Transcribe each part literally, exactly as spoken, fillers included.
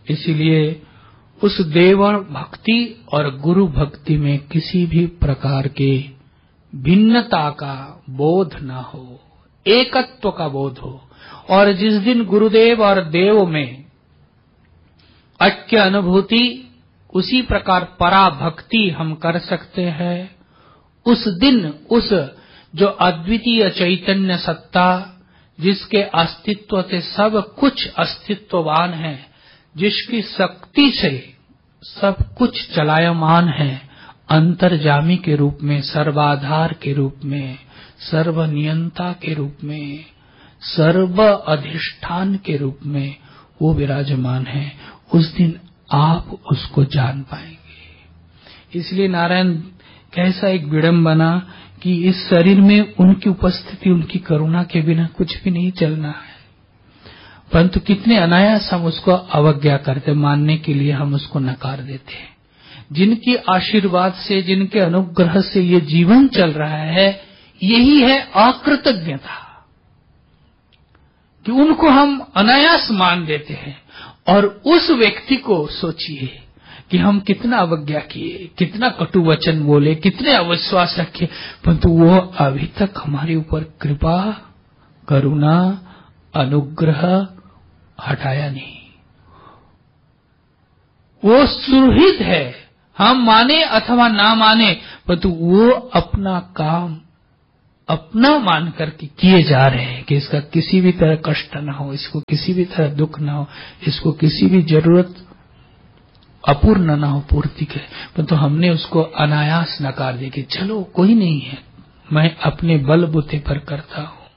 इसलिए उस देव भक्ति और गुरु भक्ति में किसी भी प्रकार के भिन्नता का बोध न हो, एकत्व का बोध हो। और जिस दिन गुरुदेव और देव में ऐक्य अनुभूति, उसी प्रकार पराभक्ति हम कर सकते हैं, उस दिन उस जो अद्वितीय चैतन्य सत्ता, जिसके अस्तित्व से सब कुछ अस्तित्ववान है, जिसकी शक्ति से सब कुछ चलायमान है, अंतर्जामी के रूप में, सर्वाधार के रूप में, सर्वनियंता के रूप में, सर्व अधिष्ठान के रूप में वो विराजमान है, उस दिन आप उसको जान पाएंगे। इसलिए नारायण कैसा एक विडंबना कि इस शरीर में उनकी उपस्थिति, उनकी करुणा के बिना कुछ भी नहीं चलना है, परंतु कितने अनायास हम उसको अवज्ञा करते, मानने के लिए हम उसको नकार देते हैं। जिनकी आशीर्वाद से, जिनके अनुग्रह से ये जीवन चल रहा है, यही है अकृतज्ञता कि उनको हम अनायास मान देते हैं। और उस व्यक्ति को सोचिए कि हम कितना अवज्ञा किए, कितना कटु वचन बोले, कितने अविश्वास रखे, परंतु वो अभी तक हमारे ऊपर कृपा, करुणा, अनुग्रह हटाया नहीं। वो सुहृद है, हम माने अथवा ना माने, परंतु वो अपना काम अपना मान करके किए जा रहे हैं कि इसका किसी भी तरह कष्ट ना हो, इसको किसी भी तरह दुख ना हो, इसको किसी भी जरूरत अपूर्ण ना हो पूर्ति के, परंतु तो हमने उसको अनायास नकार दिया कि चलो कोई नहीं है, मैं अपने बलबूते पर करता हूं।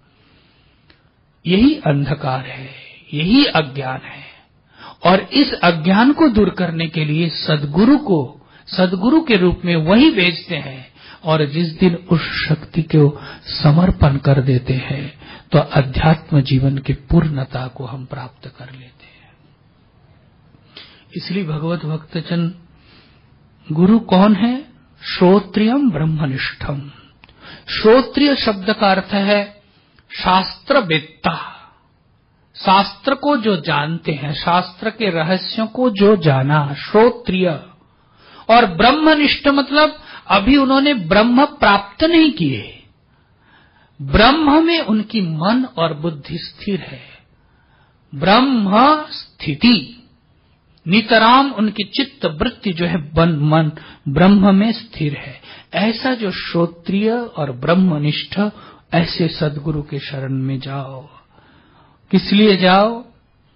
यही अंधकार है, यही अज्ञान है। और इस अज्ञान को दूर करने के लिए सद्गुरु को सद्गुरु के रूप में वही भेजते हैं। और जिस दिन उस शक्ति को समर्पण कर देते हैं तो अध्यात्म जीवन की पूर्णता को हम प्राप्त कर लेते हैं। इसलिए भगवत भक्तजन, गुरु कौन है? श्रोत्रियम ब्रह्मनिष्ठम। श्रोत्रिय शब्द का अर्थ है शास्त्रवेत्ता, शास्त्र को जो जानते हैं, शास्त्र के रहस्यों को जो जाना, श्रोत्रिय। और ब्रह्मनिष्ठ मतलब अभी उन्होंने ब्रह्म प्राप्त नहीं किए, ब्रह्म में उनकी मन और बुद्धि स्थिर है, ब्रह्म स्थिति, नितराम उनकी चित्त वृत्ति जो है बन मन ब्रह्म में स्थिर है। ऐसा जो श्रोत्रिय और ब्रह्मनिष्ठ, ऐसे सद्गुरु के शरण में जाओ। किस लिए जाओ?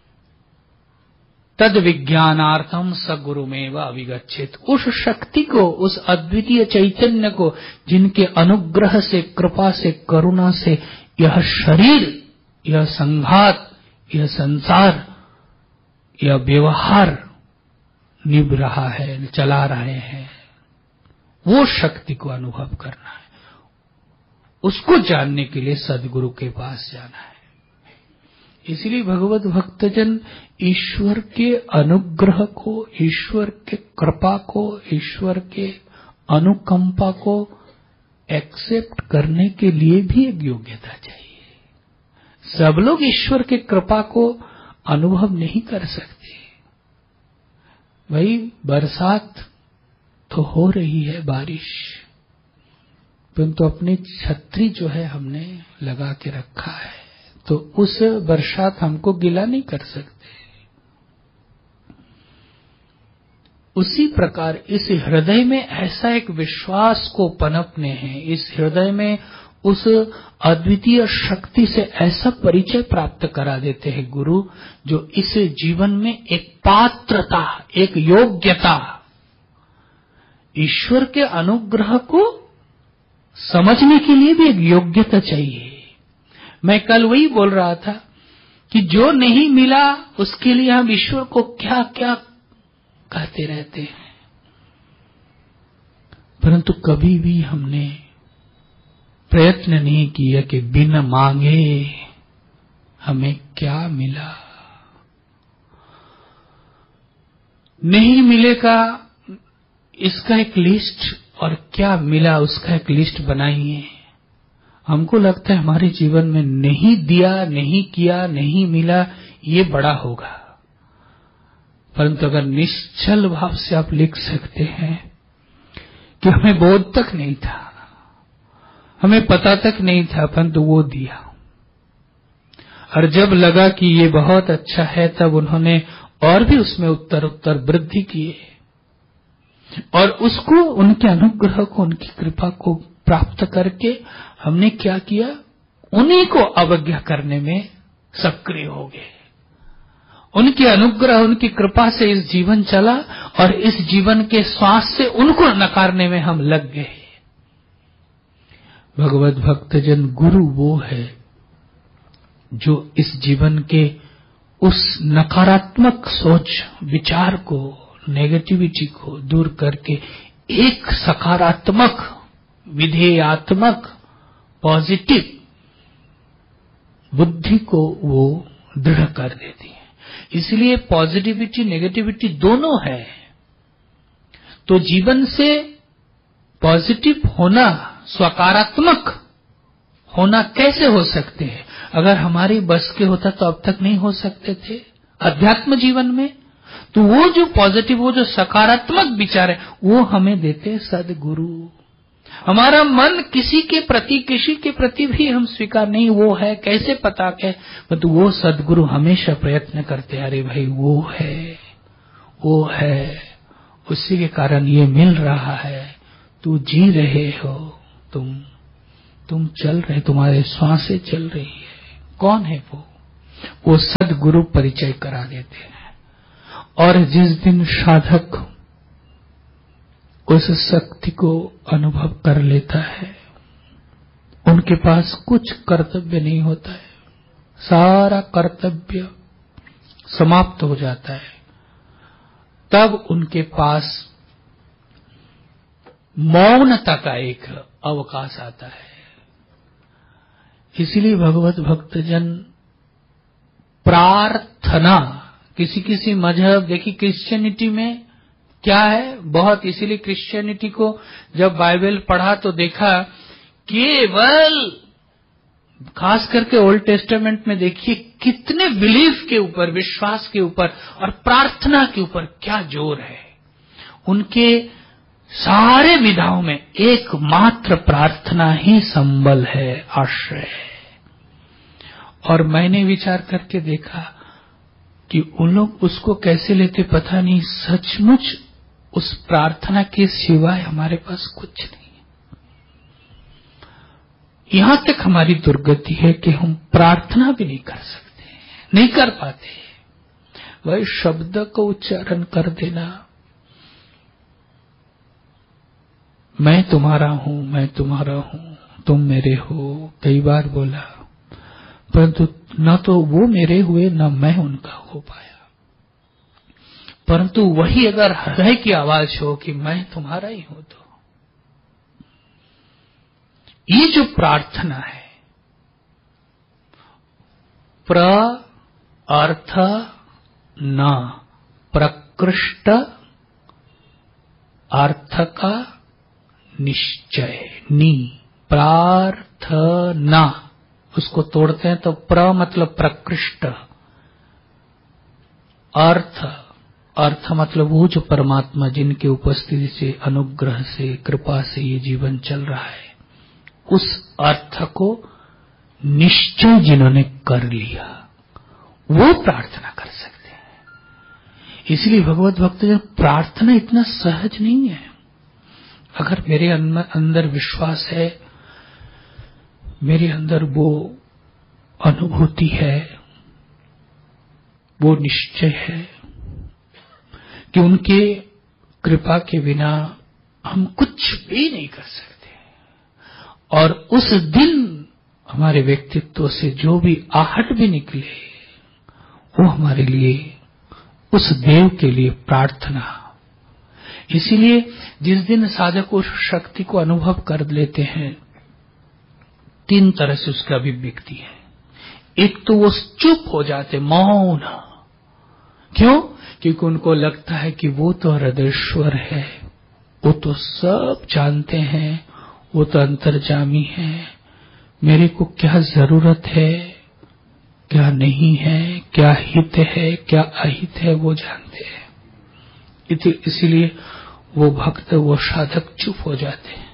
तद विज्ञानार्थम सगुरुमेव अविगच्छेत। उस शक्ति को, उस अद्वितीय चैतन्य को, जिनके अनुग्रह से, कृपा से, करुणा से यह शरीर, यह संघात, यह संसार, यह व्यवहार निभ रहा है, चला रहे हैं, वो शक्ति को अनुभव करना है। उसको जानने के लिए सद्गुरु के पास जाना है। इसलिए भगवत भक्तजन ईश्वर के अनुग्रह को, ईश्वर के कृपा को, ईश्वर के अनुकंपा को एक्सेप्ट करने के लिए भी एक योग्यता चाहिए। सब लोग ईश्वर के कृपा को अनुभव नहीं कर सकते। भाई बरसात तो हो रही है, बारिश, परंतु तो अपनी छतरी जो है हमने लगा के रखा है, तो उस बरसात हमको गिला नहीं कर सकते। उसी प्रकार इस हृदय में ऐसा एक विश्वास को पनपने हैं, इस हृदय में उस अद्वितीय शक्ति से ऐसा परिचय प्राप्त करा देते हैं गुरु, जो इस जीवन में एक पात्रता, एक योग्यता, ईश्वर के अनुग्रह को समझने के लिए भी एक योग्यता चाहिए। मैं कल वही बोल रहा था कि जो नहीं मिला उसके लिए हम ईश्वर को क्या क्या कहते रहते हैं, परंतु कभी भी हमने प्रयत्न नहीं किया कि बिना मांगे हमें क्या मिला। नहीं मिलेगा इसका एक लिस्ट, और क्या मिला उसका एक लिस्ट बनाइए। हमको लगता है हमारे जीवन में नहीं दिया, नहीं किया, नहीं मिला, ये बड़ा होगा। परंतु अगर निश्चल भाव से आप लिख सकते हैं कि हमें बोध तक नहीं था, हमें पता तक नहीं था, परंतु वो दिया, और जब लगा कि ये बहुत अच्छा है तब उन्होंने और भी उसमें उत्तर उत्तर वृद्धि किए, और उसको, उनके अनुग्रह को, उनकी कृपा को प्राप्त करके हमने क्या किया, उन्हीं को अवज्ञा करने में सक्रिय हो गए। उनके अनुग्रह, उनकी कृपा से इस जीवन चला, और इस जीवन के श्वास से उनको नकारने में हम लग गए। भगवत भक्तजन, गुरु वो है जो इस जीवन के उस नकारात्मक सोच विचार को, नेगेटिविटी को दूर करके एक सकारात्मक, विधेयात्मक, पॉजिटिव बुद्धि को वो दृढ़ कर देती है। इसलिए पॉजिटिविटी, नेगेटिविटी दोनों है। तो जीवन से पॉजिटिव होना, सकारात्मक होना कैसे हो सकते हैं? अगर हमारी बस के होता तो अब तक नहीं हो सकते थे अध्यात्म जीवन में। तो वो जो पॉजिटिव, वो जो सकारात्मक विचार है, वो हमें देते सद्गुरु। हमारा मन किसी के प्रति, किसी के प्रति भी हम स्वीकार नहीं, वो है कैसे पता है, तो वो सद्गुरु हमेशा प्रयत्न करते, अरे भाई वो है, वो है, उसी के कारण ये मिल रहा है, तू जी रहे हो, तुम तुम चल रहे, तुम्हारे श्वासें चल रही है। कौन है वो? वो सद्गुरु परिचय करा देते हैं। और जिस दिन साधक उस शक्ति को अनुभव कर लेता है, उनके पास कुछ कर्तव्य नहीं होता है, सारा कर्तव्य समाप्त हो जाता है। तब उनके पास मौनता का एक अवकाश आता है। इसीलिए भगवत भक्तजन, प्रार्थना, किसी किसी मजहब, देखिए क्रिश्चियनिटी में क्या है बहुत, इसीलिए क्रिश्चियनिटी को जब बाइबल पढ़ा तो देखा केवल, खास करके ओल्ड टेस्टामेंट में देखिए कितने बिलीफ के ऊपर, विश्वास के ऊपर और प्रार्थना के ऊपर क्या जोर है। उनके सारे विधाओं में एकमात्र प्रार्थना ही संबल है, आश्रय है। और मैंने विचार करके देखा कि उन लोग उसको कैसे लेते पता नहीं, सचमुच उस प्रार्थना के सिवाय हमारे पास कुछ नहीं है। यहां तक हमारी दुर्गति है कि हम प्रार्थना भी नहीं कर सकते, नहीं कर पाते। वही शब्द को उच्चारण कर देना, मैं तुम्हारा हूं, मैं तुम्हारा हूं, तुम मेरे हो, कई बार बोला, परंतु न तो वो मेरे हुए, न मैं उनका हो पाया। परंतु वही अगर हृदय की आवाज हो कि मैं तुम्हारा ही हूं, तो ये जो प्रार्थना है, प्र अर्थ न प्रकृष्ट अर्थ का निश्चय, नी, प्रार्थना, उसको तोड़ते हैं तो प्र मतलब प्रकृष्ट, अर्थ, अर्थ मतलब वो जो परमात्मा जिनके उपस्थिति से, अनुग्रह से, कृपा से ये जीवन चल रहा है, उस अर्थ को निश्चय जिन्होंने कर लिया, वो प्रार्थना कर सकते हैं। इसलिए भगवत भक्तजन, प्रार्थना इतना सहज नहीं है। अगर मेरे अंदर विश्वास है, मेरे अंदर वो अनुभूति है, वो निश्चय है कि उनके कृपा के बिना हम कुछ भी नहीं कर सकते, और उस दिन हमारे व्यक्तित्व से जो भी आहट भी निकले, वो हमारे लिए, उस देव के लिए प्रार्थना। इसीलिए जिस दिन साधक उस शक्ति को अनुभव कर लेते हैं, तीन तरह से उसकी अभिव्यक्ति है। एक तो वो चुप हो जाते, मौन। क्यों? क्योंकि उनको लगता है कि वो तो हृदयेश्वर है, वो तो सब जानते हैं, वो तो अंतर्जामी है, मेरे को क्या जरूरत है, क्या नहीं है, क्या हित है, क्या अहित है, वो जानते हैं। इसीलिए वो भक्त, वो साधक चुप हो जाते हैं।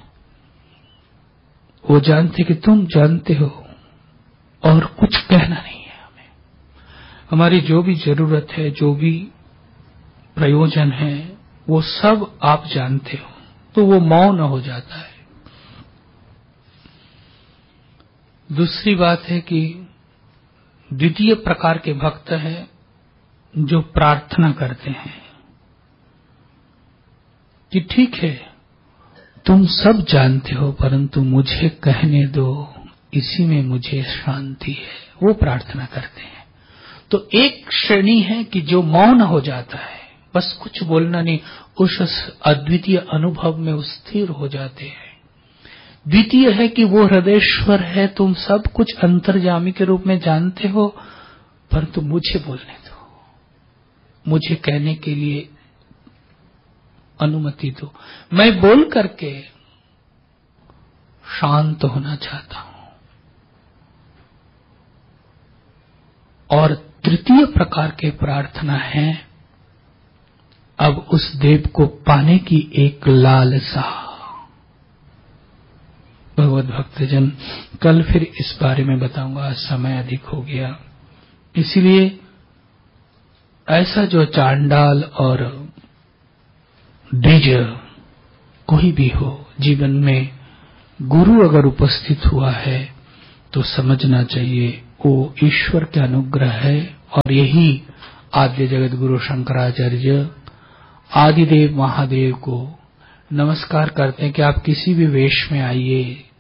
वो जानते कि तुम जानते हो और कुछ कहना नहीं है हमें। हमारी जो भी जरूरत है, जो भी प्रयोजन है, वो सब आप जानते हो। तो वो मौन हो जाता है। दूसरी बात है कि द्वितीय प्रकार के भक्त हैं जो प्रार्थना करते हैं कि ठीक है, तुम सब जानते हो, परंतु मुझे कहने दो, इसी में मुझे शांति है। वो प्रार्थना करते हैं। तो एक श्रेणी है कि जो मौन हो जाता है, बस कुछ बोलना नहीं, उस अद्वितीय अनुभव में स्थिर हो जाते हैं। द्वितीय है कि वो हृदयेश्वर है, तुम सब कुछ अंतर्यामी के रूप में जानते हो, परंतु मुझे बोलने दो, मुझे कहने के लिए अनुमति दो, मैं बोल करके शांत होना चाहता हूं। और तृतीय प्रकार के प्रार्थना है अब उस देव को पाने की एक लालसा। भगवत भक्तजन, कल फिर इस बारे में बताऊंगा, समय अधिक हो गया। इसलिए ऐसा जो चांडाल और द्विज कोई भी हो, जीवन में गुरु अगर उपस्थित हुआ है तो समझना चाहिए वो ईश्वर के अनुग्रह है। और यही आद्य जगत गुरु शंकराचार्य आदिदेव महादेव को नमस्कार करते हैं कि आप किसी भी वेश में आइए,